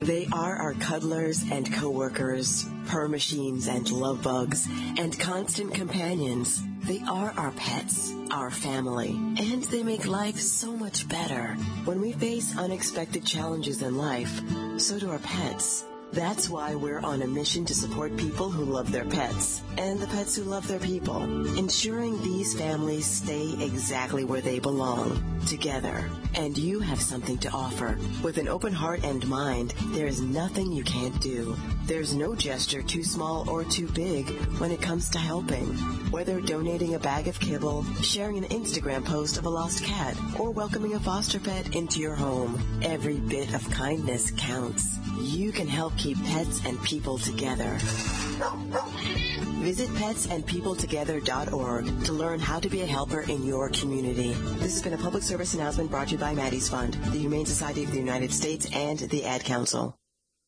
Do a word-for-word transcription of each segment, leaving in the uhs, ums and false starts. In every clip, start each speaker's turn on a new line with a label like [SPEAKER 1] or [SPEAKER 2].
[SPEAKER 1] They are our cuddlers and coworkers, purr machines and love bugs, and constant companions. They are our pets, our family, and they make life so much better. When we face unexpected challenges in life, so do our pets. That's why we're on a mission to support people who love their pets and the pets who love their people, ensuring these families stay exactly where they belong, together. And you have something to offer. With an open heart and mind, there is nothing you can't do. There's no gesture too small or too big when it comes to helping. Whether donating a bag of kibble, sharing an Instagram post of a lost cat, or welcoming a foster pet into your home, every bit of kindness counts. You can help keep pets and people together. Visit pets and people together dot org to learn how to be a helper in your community. This has been a public service announcement brought to you by Maddie's Fund, the Humane Society of the United States, and the Ad Council.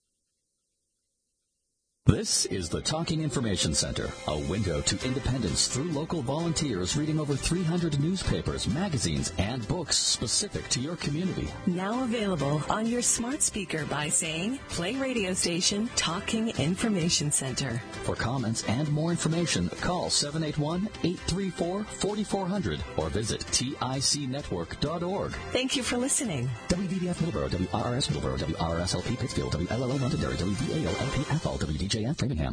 [SPEAKER 2] This is the Talking Information Center, a window to independence through local volunteers reading over three hundred newspapers, magazines, and books specific to your community.
[SPEAKER 3] Now available on your smart speaker by saying, play radio station Talking Information Center.
[SPEAKER 2] For comments and more information, call seven eight one, eight three four, four four zero zero or visit tic network dot org.
[SPEAKER 3] Thank you for listening.
[SPEAKER 2] W V D F Middleborough, W R R S Middleborough, W R R S L P Pittsfield, W L L O Londonderry, W V A O L P Athol, W D J F Framingham.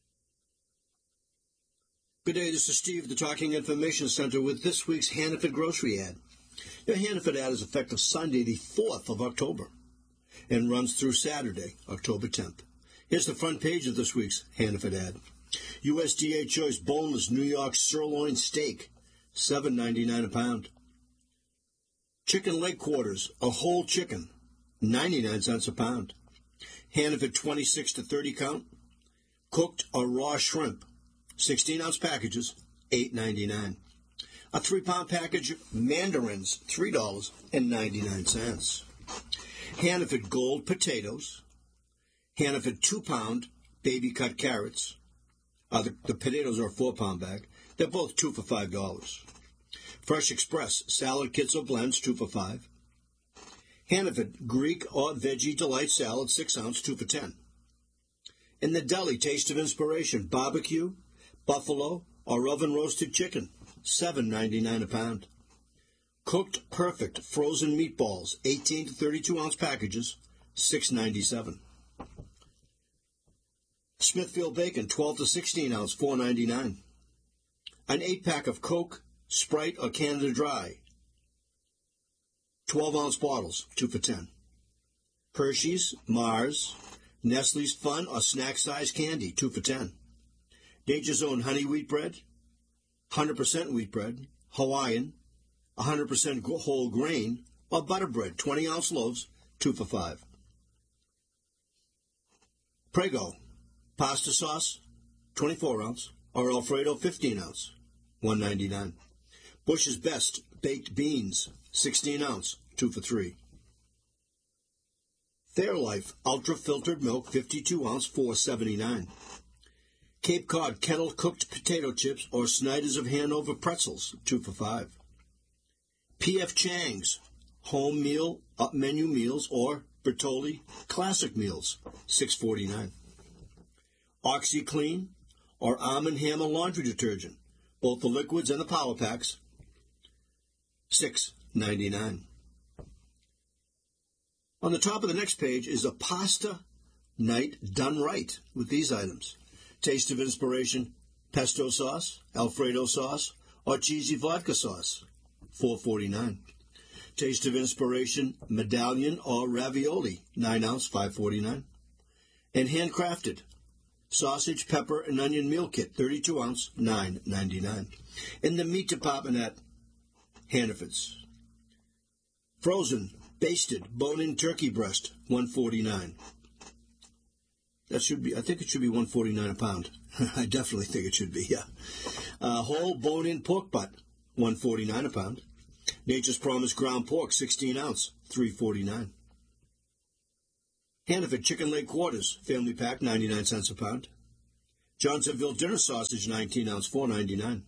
[SPEAKER 4] Good day, this is Steve, the Talking Information Center, with this week's Hannaford grocery ad. Your Hannaford ad is effective Sunday, the fourth of October, and runs through Saturday, October tenth. Here's the front page of this week's Hannaford ad. U S D A Choice Boneless New York Sirloin Steak, seven ninety-nine a pound. Chicken leg quarters, a whole chicken, ninety-nine cents a pound. Hannaford twenty-six to thirty count, cooked or raw shrimp, sixteen ounce packages, eight ninety-nine. A three pound package, mandarins, three dollars and ninety-nine cents. Hannaford Gold potatoes, Hannaford two pound baby cut carrots. Uh, the, the potatoes are a four pound bag. They're both two for five dollars. Fresh Express salad kits or blends, two for five. Hannaford Greek or Veggie Delight salad, six ounce, two for ten. In the deli, Taste of Inspiration barbecue, buffalo, or oven roasted chicken, seven ninety-nine a pound. Cooked Perfect frozen meatballs, eighteen to thirty-two ounce packages, six ninety-seven. Smithfield bacon, twelve to sixteen ounce, four ninety-nine. An eight pack of Coke, Sprite, or Canada Dry, twelve ounce bottles, two for ten. Hershey's, Mars, Nestle's Fun or snack size candy, two for ten. Nature's Own honey wheat bread, one hundred percent wheat bread, Hawaiian, one hundred percent whole grain, or butter bread, twenty ounce loaves, two for five. Prego, pasta sauce, twenty-four ounce, or Alfredo, fifteen ounce, one ninety-nine. Bush's Best baked beans, sixteen ounce, two for three. Fairlife ultra filtered milk, fifty-two ounce, four seventy-nine. Cape Cod kettle cooked potato chips or Snyder's of Hanover pretzels, two for five. P F Chang's home meal up menu meals or Bertolli classic meals, six forty-nine. OxyClean or Arm and Hammer laundry detergent, both the liquids and the power packs, six ninety-nine. On the top of the next page is a pasta night done right with these items. Taste of Inspiration, pesto sauce, Alfredo sauce, or cheesy vodka sauce, four forty-nine. Taste of Inspiration, medallion or ravioli, nine ounce, five forty-nine. And handcrafted, sausage, pepper, and onion meal kit, thirty-two ounce, nine ninety-nine. In the meat department at Hannaford's, frozen, basted, bone-in turkey breast, one forty-nine. That should be, I think it should be one forty-nine a pound. I definitely think it should be, yeah. Uh, whole bone-in pork butt, one forty-nine a pound. Nature's Promise ground pork, sixteen ounce, three forty-nine. Hannaford chicken leg quarters, family pack, ninety-nine cents a pound. Johnsonville dinner sausage, nineteen ounce, four ninety-nine.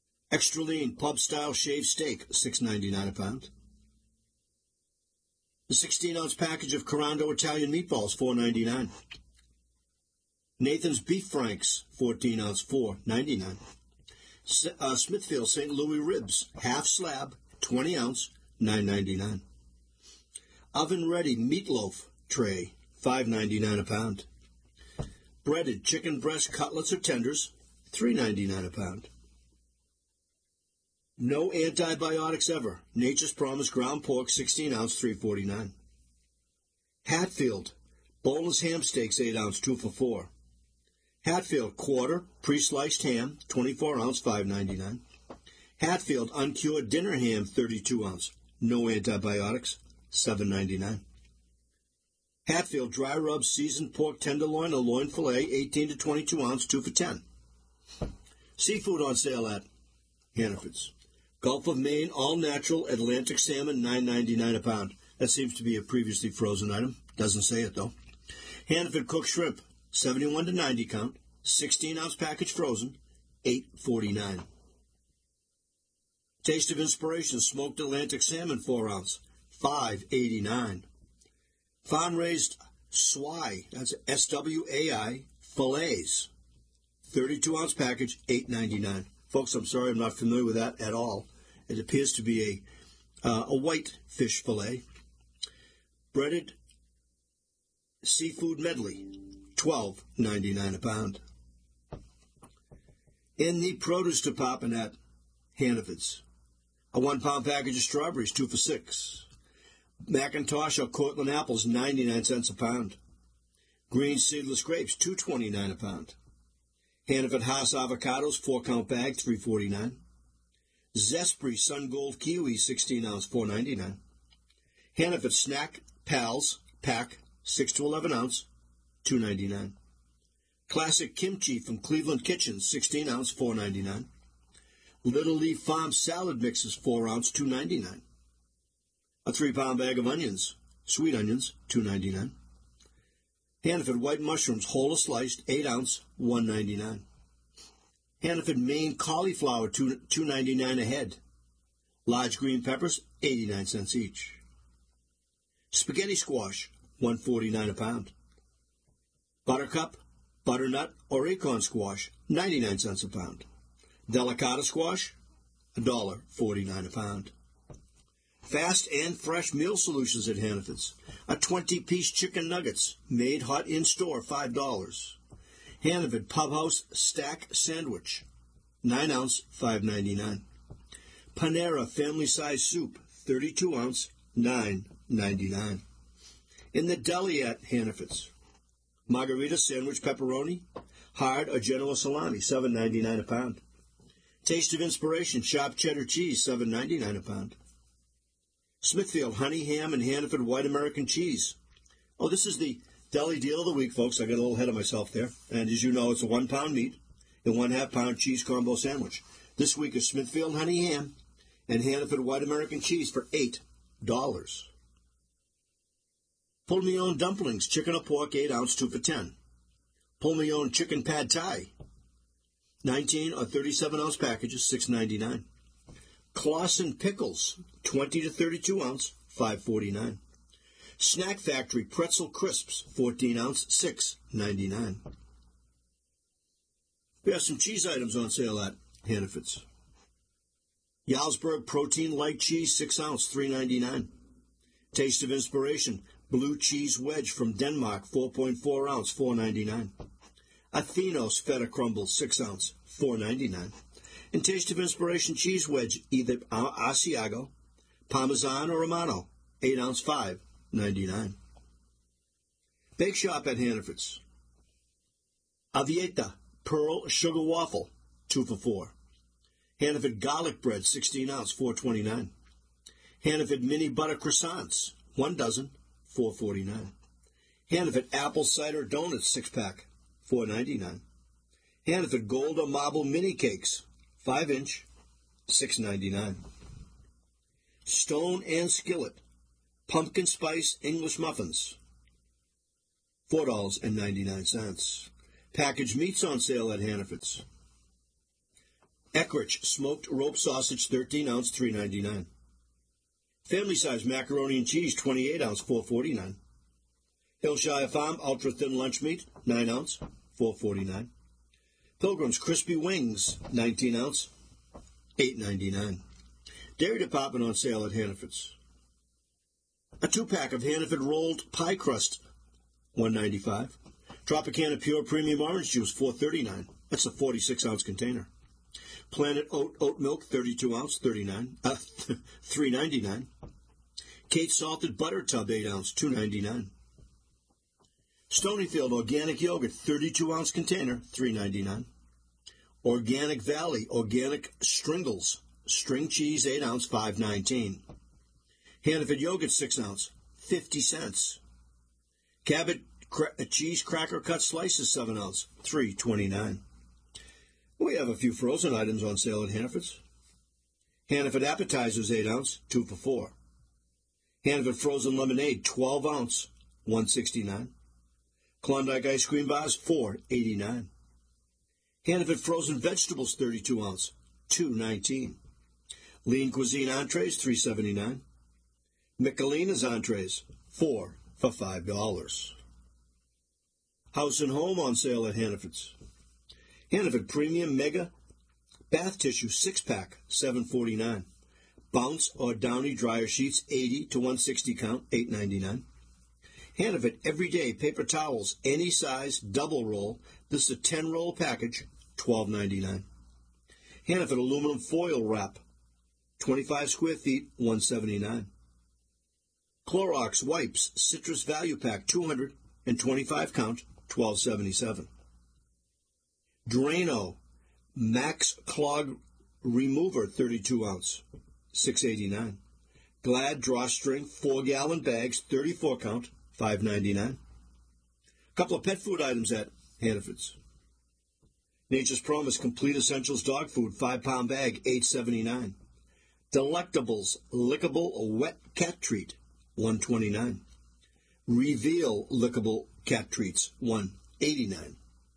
[SPEAKER 4] Extra lean pub style shaved steak, six ninety-nine a pound. The sixteen-ounce package of Corando Italian meatballs, four ninety-nine. Nathan's Beef Franks, fourteen-ounce, four ninety-nine. Uh, Smithfield Saint Louis ribs, half slab, twenty-ounce, nine ninety-nine. Oven-ready meatloaf tray, five ninety-nine a pound. Breaded chicken breast cutlets or tenders, three ninety-nine a pound. No antibiotics ever. Nature's Promise ground pork, sixteen-ounce, three forty-nine. Hatfield boneless ham steaks, eight ounce, two for four. Hatfield quarter pre-sliced ham, twenty-four ounce, five ninety-nine. Hatfield uncured dinner ham, thirty-two ounce, no antibiotics, seven ninety-nine. Hatfield dry rub seasoned pork tenderloin or loin fillet, eighteen to twenty-two ounce, two for ten. Seafood on sale at Hannaford's. Gulf of Maine all-natural Atlantic salmon, nine ninety-nine a pound. That seems to be a previously frozen item. Doesn't say it, though. Hannaford cooked shrimp, seventy-one to ninety count, sixteen-ounce package frozen, eight forty-nine. Taste of Inspiration smoked Atlantic salmon, four ounce, five eighty-nine. Farm-raised swai, that's S W A I, fillets, thirty-two ounce package, eight ninety-nine. Folks, I'm sorry, I'm not familiar with that at all. It appears to be a uh, a white fish fillet. Breaded seafood medley, twelve ninety-nine a pound. In the produce department at Hannaford's, a one-pound package of strawberries, two for six. Macintosh or Cortland apples, ninety-nine cents a pound. Green seedless grapes, two twenty-nine a pound. Hannaford Hass avocados, four-count bag, three forty-nine. Zespri Sun Gold kiwi, sixteen ounce, four ninety-nine. Hannaford Snack Pals pack, six to eleven ounce, two ninety-nine. Classic kimchi from Cleveland Kitchens, sixteen ounce, four ninety-nine. Little Leaf Farm salad mixes, four ounce, two ninety-nine. A three-pound bag of onions, sweet onions, two ninety-nine. Hannaford white mushrooms, whole or sliced, eight ounce, one ninety-nine. Hannaford Maine cauliflower, two ninety-nine a head. Large green peppers, eighty-nine cents each. Spaghetti squash, one forty-nine a pound. Buttercup, butternut, or acorn squash, ninety-nine cents a pound. Delicata squash, one dollar forty-nine a pound. Fast and fresh meal solutions at Hannaford's. A twenty-piece chicken nuggets, made hot in-store, five dollars. Hannaford Pub House Stack Sandwich, nine ounce, five ninety-nine. Panera Family Size Soup, thirty-two ounce, nine ninety-nine. In the deli at Hannaford's, Margarita Sandwich Pepperoni, hard or Genoa Salami, seven ninety-nine a pound. Taste of Inspiration Sharp Cheddar Cheese, seven ninety-nine a pound. Smithfield Honey Ham and Hannaford White American Cheese. Oh, this is the deli deal of the week, folks. I got a little ahead of myself there. And as you know, it's a one-pound meat and one-half-pound cheese combo sandwich. This week is Smithfield Honey Ham and Hannaford White American Cheese for eight dollars. Pull Me On Dumplings, chicken or pork, eight ounce, two for ten. Pull Me On Chicken Pad Thai, nineteen or thirty-seven ounce packages, six ninety-nine. Clausen Pickles, twenty to thirty-two ounce, five forty-nine. Snack Factory Pretzel Crisps, fourteen ounce, six ninety-nine. We have some cheese items on sale at Hannaford's. Jarlsberg Protein Light Cheese, six ounce, three ninety-nine. Taste of Inspiration Blue Cheese Wedge from Denmark, four point four ounce, four ninety-nine. Athenos Feta Crumble, six ounce, four ninety-nine. And Taste of Inspiration Cheese Wedge, either Asiago, Parmesan, or Romano, eight ounce, five ninety-nine. Bake Shop at Hannaford's. Avieta Pearl Sugar Waffle, two for four. Hannaford Garlic Bread, sixteen ounce, four twenty-nine. Hannaford Mini Butter Croissants, one dozen, four forty-nine. Hannaford Apple Cider Donuts, six pack, four ninety-nine. Hannaford Gold or Marble Mini Cakes, five inch, six ninety-nine. Stone and Skillet Pumpkin Spice English Muffins, four dollars and ninety-nine cents. Packaged meats on sale at Hannaford's. Eckrich Smoked Rope Sausage, thirteen ounce, three ninety-nine. Family size macaroni and cheese, twenty-eight ounce, four forty-nine. Hillshire Farm ultra thin lunch meat, nine ounce, four forty-nine. Pilgrim's crispy wings, nineteen ounce, eight ninety-nine. Dairy department on sale at Hannaford's. A two-pack of Hannaford rolled pie crust, one ninety-five. Tropicana Pure Premium Orange Juice, four thirty-nine. That's a forty-six ounce container. Planet Oat Oat Milk, thirty-two ounce, thirty-nine, uh, three ninety-nine. Kate Salted Butter Tub, eight ounce, two ninety-nine. Stonyfield Organic Yogurt, thirty-two ounce container, three ninety-nine. Organic Valley Organic Stringles, string cheese, eight ounce, five nineteen. Hannaford Yogurt, six ounce, fifty cents. Cabot cra- Cheese Cracker Cut Slices, seven ounce, three twenty-nine. We have a few frozen items on sale at Hannaford's. Hannaford Appetizers, eight ounce, two for four. Hannaford Frozen Lemonade, twelve ounce, one sixty-nine. Klondike Ice Cream Bars, four eighty-nine. Hannaford Frozen Vegetables, thirty-two ounce, two nineteen. Lean Cuisine Entrees, three seventy-nine. Michelina's Entrees, four for five dollars. House and Home on sale at Hannaford's. Hannaford Premium Mega Bath Tissue, six-pack, seven forty-nine. Bounce or Downy Dryer Sheets, eighty to one sixty count, eight ninety-nine. Hannaford Everyday Paper Towels, any size, double roll. This is a ten-roll package, twelve ninety-nine. Hannaford Aluminum Foil Wrap, twenty-five square feet, one seventy-nine. Clorox Wipes Citrus Value Pack, two hundred twenty-five count, twelve seventy-seven. Drano Max Clog Remover, thirty-two ounce, six eighty-nine. Glad Drawstring four gallon bags, thirty-four count, five ninety-nine. A couple of pet food items at Hannaford's. Nature's Promise Complete Essentials Dog Food, five pound bag, eight seventy-nine. Delectables Lickable Wet Cat Treat, one twenty-nine. Reveal Lickable Cat Treats, one eighty-nine.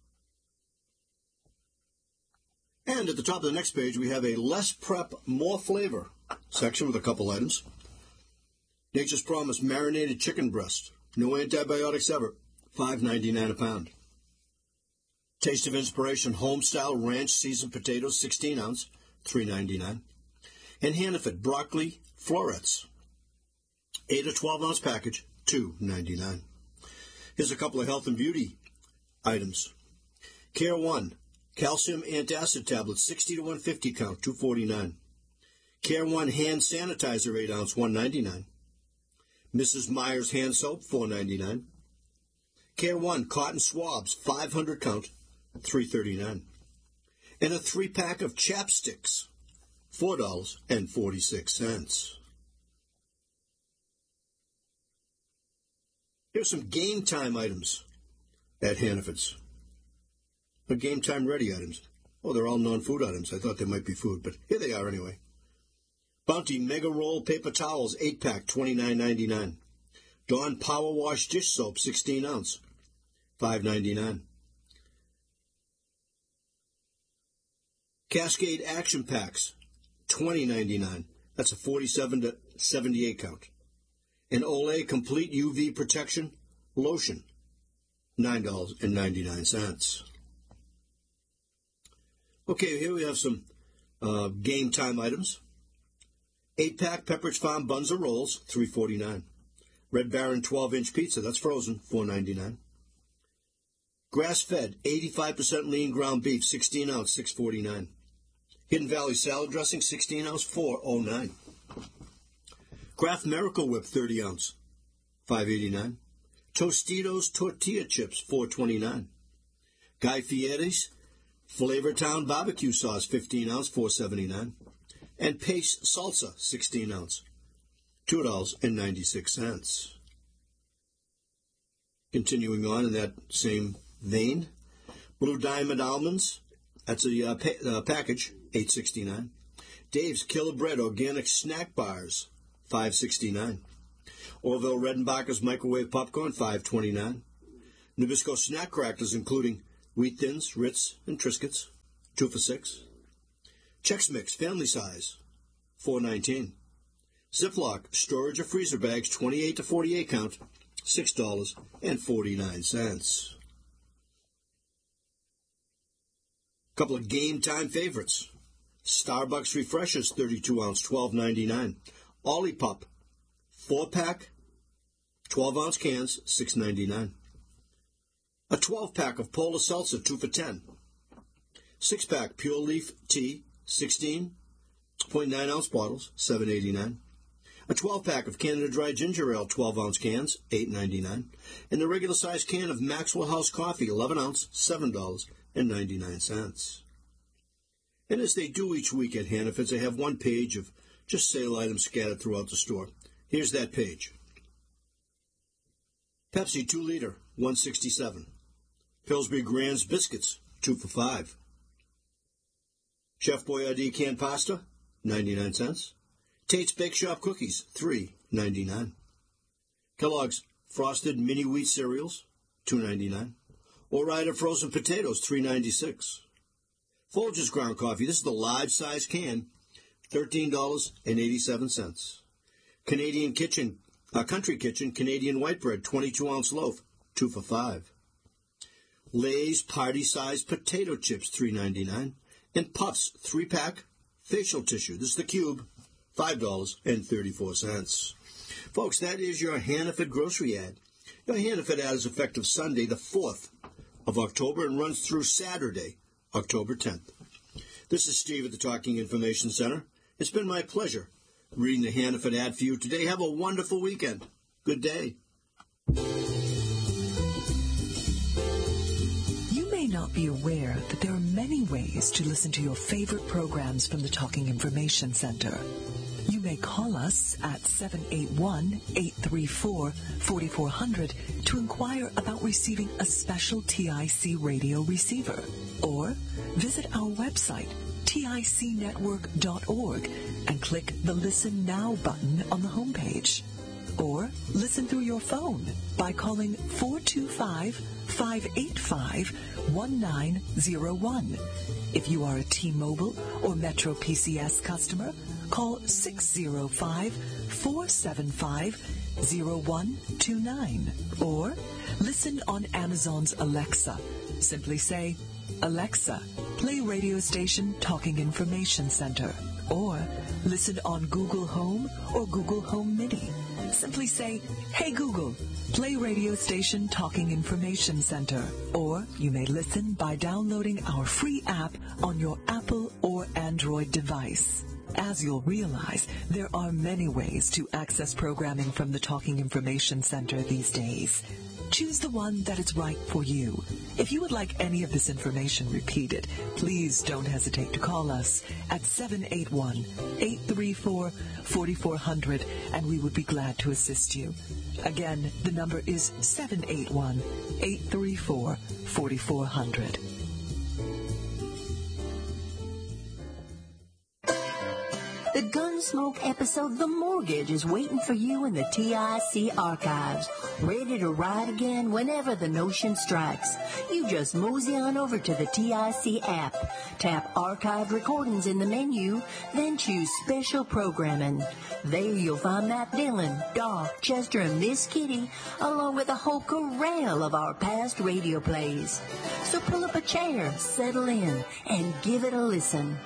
[SPEAKER 4] And at the top of the next page, we have a less prep, more flavor section with a couple items. Nature's Promise Marinated Chicken Breast, no antibiotics ever, five ninety-nine a pound. Taste of Inspiration Homestyle Ranch Seasoned Potatoes, sixteen ounce, three ninety-nine. And Hannaford Broccoli Florets, eight or twelve ounce package, two ninety-nine. Here's a couple of health and beauty items. Care One Calcium Antacid Tablets, sixty to one fifty count, two forty-nine. Care One Hand Sanitizer, eight ounce, one ninety-nine. Missus Meyer's Hand Soap, four ninety-nine. Care One Cotton Swabs, five hundred count, three thirty-nine. And a three-pack of chapsticks, four dollars and forty-six cents. Here's some game time items at Hannaford's. But game time ready items. Oh, they're all non-food items. I thought they might be food, but here they are anyway. Bounty Mega Roll Paper Towels, eight pack, twenty-nine ninety-nine. Dawn Power Wash Dish Soap, sixteen ounce, five ninety-nine. Cascade Action Packs, twenty ninety-nine. That's a forty-seven to seventy-eight count. And Olay Complete U V Protection Lotion, nine dollars and ninety-nine cents. Okay, here we have some uh, game time items. Eight-pack Pepperidge Farm Bunza Rolls, three forty-nine. Red Baron twelve-inch pizza, that's frozen, four ninety-nine. Grass-fed, eighty-five percent lean ground beef, sixteen ounce, six forty-nine. Hidden Valley salad dressing, sixteen ounce, four oh nine. Kraft Miracle Whip, thirty ounce, five eighty-nine. Tostitos tortilla chips, four twenty-nine. Guy Fieri's Flavortown barbecue sauce, fifteen ounce, four seventy-nine. And Pace salsa, sixteen ounce, two dollars and ninety-six cents. Continuing on in that same vein, Blue Diamond almonds, that's a uh, pa- uh, package, eight sixty-nine. Dave's Killer Bread organic snack bars, five sixty-nine. Orville Redenbacher's microwave popcorn, five twenty-nine. Nabisco snack crackers, including Wheat Thins, Ritz, and Triscuits, two for six. Chex Mix, family size, four nineteen. Ziploc storage or freezer bags, twenty-eight to forty-eight count, six dollars and forty-nine cents. Couple of game time favorites. Starbucks Refreshers, thirty-two ounce, twelve ninety-nine. Olipop, four pack, twelve ounce cans, six ninety-nine. A twelve pack of Polar Seltzer, two for ten. six pack Pure Leaf Tea, sixteen point nine ounce bottles, seven eighty-nine. A twelve pack of Canada Dry Ginger Ale, twelve ounce cans, eight ninety-nine. And the regular size can of Maxwell House Coffee, eleven ounce, seven dollars and ninety-nine cents. And as they do each week at Hannaford's, they have one page of just sale items scattered throughout the store. Here's that page. Pepsi two liter, one sixty-seven. Pillsbury Grand's biscuits, two for five. Chef Boyardee canned pasta, ninety-nine cents. Tate's Bake Shop cookies, three ninety-nine. Kellogg's frosted mini wheat cereals, two ninety-nine. Ore-Ida frozen potatoes, three ninety-six. Folgers ground coffee, this is the live size can, thirteen dollars and eighty-seven cents. Canadian Kitchen, uh, Country Kitchen Canadian white bread, twenty-two ounce loaf, two for five. Lay's party-sized potato chips, three ninety-nine. And Puffs three pack facial tissue, this is the cube, five dollars and thirty-four cents. Folks, that is your Hannaford grocery ad. Your Hannaford ad is effective Sunday, the fourth of October, and runs through Saturday, October tenth. This is Steve at the Talking Information Center. It's been my pleasure reading the Hannaford ad for you today. Have a wonderful weekend. Good day.
[SPEAKER 3] You may not be aware that there are many ways to listen to your favorite programs from the Talking Information Center. You may call us at seven eight one, eight three four, four four zero zero to inquire about receiving a special T I C radio receiver. Or visit our website, tic network dot org, and click the Listen Now button on the homepage. Or listen through your phone by calling four two five, five eight five, one nine zero one. If you are a T-Mobile or Metro P C S customer, call six zero five, four seven five, zero one two nine. Or listen on Amazon's Alexa. Simply say, Alexa, play radio station Talking Information Center. Or listen on Google Home or Google Home Mini. Simply say, Hey Google, play radio station Talking Information Center. Or you may listen by downloading our free app on your Apple or Android device. As you'll realize, there are many ways to access programming from the Talking Information Center these days. Choose the one that is right for you. If you would like any of this information repeated, please don't hesitate to call us at seven eight one, eight three four, four four zero zero, and we would be glad to assist you. Again, the number is seven eight one, eight three four, four four zero zero.
[SPEAKER 5] The Gunsmoke episode The Mortgage is waiting for you in the T I C archives, ready to ride again whenever the notion strikes. You just mosey on over to the T I C app, tap Archived Recordings in the menu, then choose Special Programming. There you'll find Matt Dillon, Doc, Chester, and Miss Kitty, along with a whole corral of our past radio plays. So pull up a chair, settle in, and give it a listen.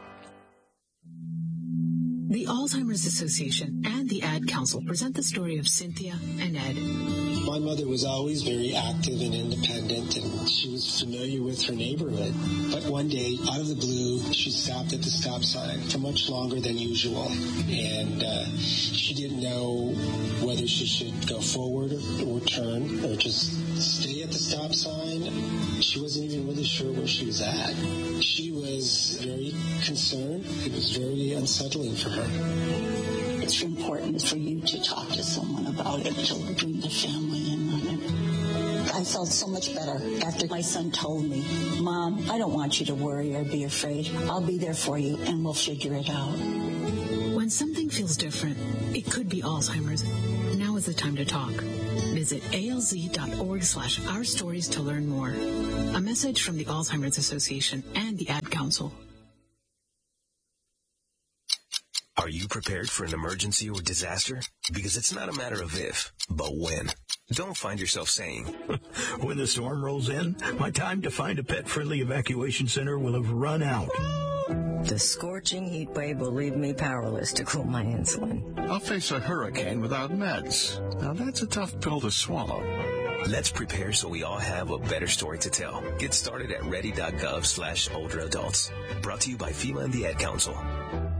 [SPEAKER 6] The Alzheimer's Association and the Ad Council present the story of Cynthia and Ed.
[SPEAKER 7] My mother was always very active and independent, and she was familiar with her neighborhood. But one day, out of the blue, she stopped at the stop sign for much longer than usual. And uh, she didn't know whether she should go forward or, or turn or just stay at the stop sign. She wasn't even really sure where she was at. She was very concerned. It was very unsettling for her.
[SPEAKER 8] It's important for you to talk to someone about it, to bring the family in on it. I felt so much better after my son told me, Mom, I don't want you to worry or be afraid. I'll be there for you and we'll figure it out.
[SPEAKER 6] When something feels different, it could be Alzheimer's. Now is the time to talk. Visit alz.org slash our stories to learn more. A message from the Alzheimer's Association and the Ad Council.
[SPEAKER 9] Are you prepared for an emergency or disaster? Because it's not a matter of if, but when. Don't find yourself saying,
[SPEAKER 10] when the storm rolls in, my time to find a pet-friendly evacuation center will have run out.
[SPEAKER 11] The scorching heat wave will leave me powerless to cool my insulin.
[SPEAKER 12] I'll face a hurricane without meds. Now that's a tough pill to swallow.
[SPEAKER 9] Let's prepare so we all have a better story to tell. Get started at ready dot gov slash older adults. Brought to you by FEMA and the Ad Council.